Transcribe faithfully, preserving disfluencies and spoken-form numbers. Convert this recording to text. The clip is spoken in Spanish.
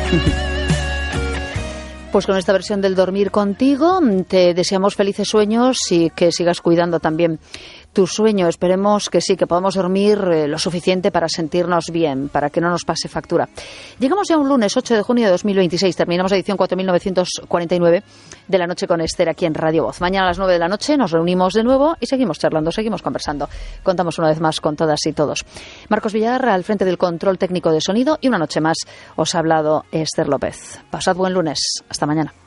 Pues con esta versión del Dormir Contigo te deseamos felices sueños y que sigas cuidando también tu sueño. Esperemos que sí, que podamos dormir eh, lo suficiente para sentirnos bien, para que no nos pase factura. Llegamos ya a un lunes ocho de junio de dos mil veintiséis. Terminamos la edición cuatro mil novecientos cuarenta y nueve de La Noche con Esther aquí en Radio Voz. Mañana a las nueve de la noche nos reunimos de nuevo y seguimos charlando, seguimos conversando. Contamos una vez más con todas y todos. Marcos Villar al frente del control técnico de sonido y una noche más os ha hablado Esther López. Pasad buen lunes. Hasta mañana.